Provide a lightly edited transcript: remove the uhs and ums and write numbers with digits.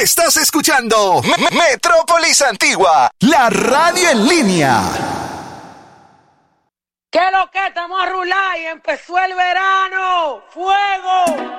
Estás escuchando Metrópolis Antigua, la radio en línea. ¿Qué lo que estamos a rular y empezó el verano? ¡Fuego!